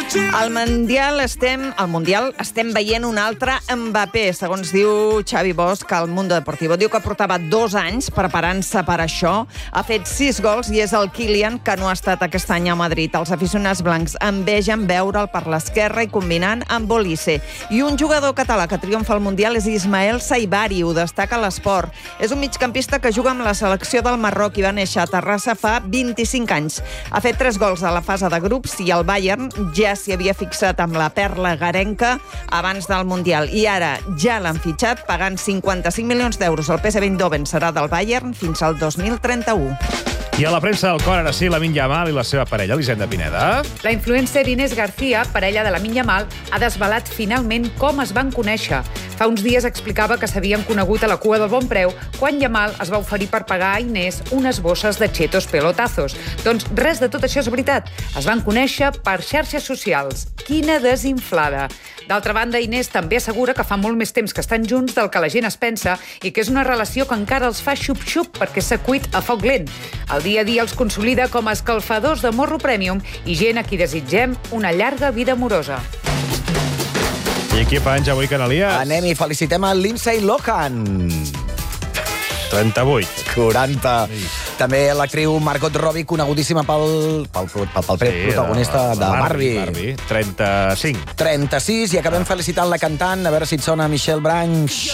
Al Mundial estem veient un altre Mbappé, segons diu Xavi Bosch al Mundo Deportivo. Diu que portava 2 anys preparant-se per això. Ha fet 6 gols i és el Kylian que no ha estat aquest any a Madrid. Els aficionats blancs envegen veure'l per l'esquerra i combinant amb Olise. I un jugador català que triomfa al Mundial és Ismael Saibari, ho destaca l'Esport. És un migcampista que juga amb la selecció del Marroc i va néixer a Terrassa fa 25 anys. Ha fet 3 gols a la fase de grups i el Bayern ja s'hi havia fixat amb la perla garenca abans del Mundial. I ara ja l'han fitxat pagant 55 milions d'euros. El PSV Eindhoven serà del Bayern fins al 2031. I a la premsa del cor, ara sí, Lamine Yamal i la seva parella, Elisenda Pineda. La influencer Inés García, parella de Lamine Yamal, ha desvelat finalment com es van conèixer. Fa uns dies explicava que s'havien conegut a la cua del Bon Preu quan Yamal es va oferir per pagar a Inés unes bosses de chetos pelotazos. Doncs res de tot això és veritat. Es van conèixer per xarxes socials. Quina desinflada! D'altra banda, Inés també assegura que fa molt més temps que estan junts del que la gent es pensa i que és una relació que encara els fa xup-xup perquè s'ha cuit a foc lent. El dia a dia els consolida com a escalfadors de morro premium i gent a qui desitgem una llarga vida amorosa. I aquí penja avui, Canalies? Anem i felicitem a Lindsay Lohan. 38. 40. També l'actriu Margot Robbie, conegudíssima pel protagonista de Barbie. 35. 36, i acabem felicitant la cantant, a veure si et sona Michelle Branch.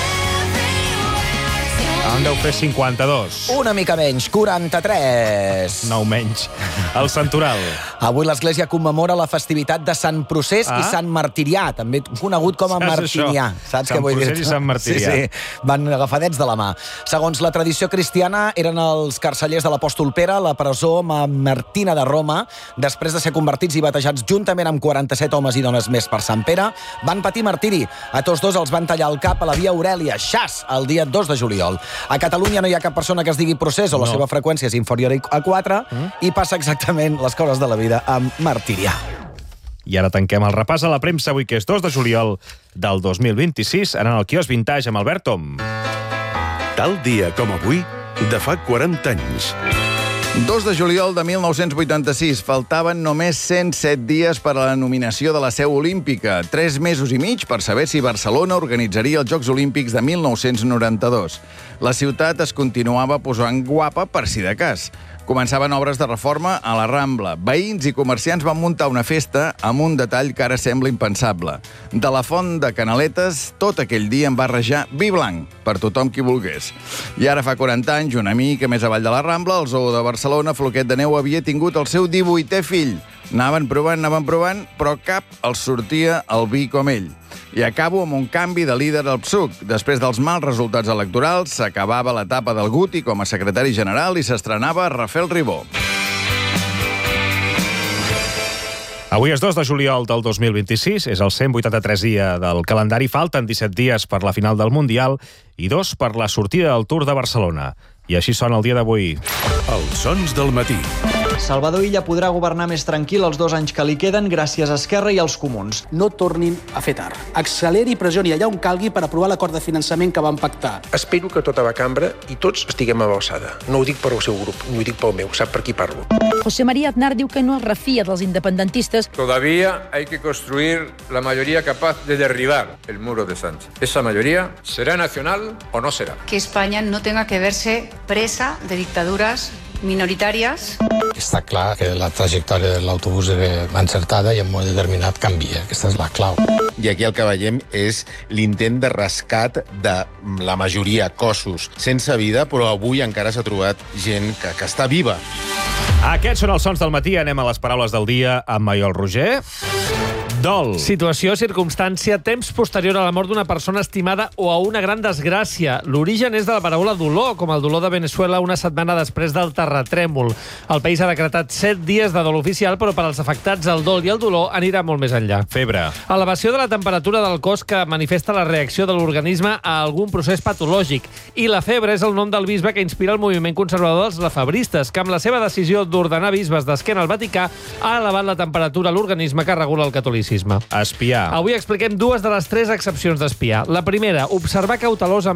En deu fer 52. Una mica menys, 43. 9 menys. El Santoral. Avui l'Església commemora la festivitat de Sant Procés i Sant Martirià, també conegut com a Martinià. Saps què vull dir? Sant Procés i Sant Martirià. Sí, van agafadets de la mà. Segons la tradició cristiana, eren els carcellers de l'apòstol Pere a la presó Martina de Roma. Després de ser convertits i batejats juntament amb 47 homes i dones més per Sant Pere, van patir martiri. A tots dos els van tallar el cap a la via Aurèlia, Xas, el dia 2 de juliol. A Catalunya no hi ha cap persona que es digui Procés o la seva freqüència és inferior a 4 i passa exactament les coses de la vida amb Martirià. I ara tanquem el repàs a la premsa avui, que és 2 de juliol del 2026, anant al quiosc Vintage amb Albert Tom. Tal dia com avui, de fa 40 anys. 2 de juliol de 1986. Faltaven només 107 dies per a la nominació de la seu olímpica. 3 mesos i mig per saber si Barcelona organitzaria els Jocs Olímpics de 1992. La ciutat es continuava posant guapa per si de cas. Començaven obres de reforma a la Rambla. Veïns i comerciants van muntar una festa amb un detall que ara sembla impensable. De la font de Canaletes, tot aquell dia en va rajar vi blanc per tothom qui volgués. I ara fa 40 anys, una mica més avall de la Rambla, el zoo de Barcelona, Floquet de Neu, havia tingut el seu 18è fill. Anaven provant, però cap els sortia el vi com ell. I acabo amb un canvi de líder al PSUC. Després dels mals resultats electorals, s'acabava l'etapa del Guti com a secretari general i s'estrenava Rafael Ribó. Avui és 2 de juliol del 2026, és el 183 dia del calendari. Falten 17 dies per la final del Mundial i 2 per la sortida del Tour de Barcelona. I així sona el dia d'avui. Els sons del matí. Salvador Illa podrà governar més tranquil els 2 anys que li queden gràcies a Esquerra i als Comuns. No tornin a fer tard. Acceleri i pressioni allà on calgui per aprovar l'acord de finançament que van pactar. Espero que tota la cambra i tots estiguem a l'alçada. No ho dic per al seu grup, no ho dic pel meu, sap per qui parlo. José María Aznar diu que no es refia dels independentistes. Todavía hay que construir la mayoría capaz de derribar el muro de Sánchez. Esa mayoría será nacional o no será. Que España no tenga que verse presa de dictaduras minoritàries. Està clar que la trajectòria de l'autobús era encertada i en un moment determinat canvia. Aquesta és la clau. I aquí el que veiem és l'intent de rescat de la majoria cossos sense vida, però avui encara s'ha trobat gent que està viva. Aquests són els sons del matí. Anem a les paraules del dia amb Maiol Roger. Dol. Situació, circumstància, temps posterior a la mort d'una persona estimada o a una gran desgràcia. L'origen és de la paraula dolor, com el dolor de Venezuela una setmana després del terratrèmol. El país ha decretat 7 dies de dol oficial, però per als afectats el dol i el dolor anirà molt més enllà. Febre. Elevació de la temperatura del cos que manifesta la reacció de l'organisme a algun procés patològic. I la febre és el nom del bisbe que inspira el moviment conservador dels lefebristes, que amb la seva decisió d'ordenar bisbes d'esquena al Vaticà ha elevat la temperatura a l'organisme que regula el catolicisme. Espiar. Avui expliquem 2 de les 3 excepcions d'espiar. La primera, observar cautelosament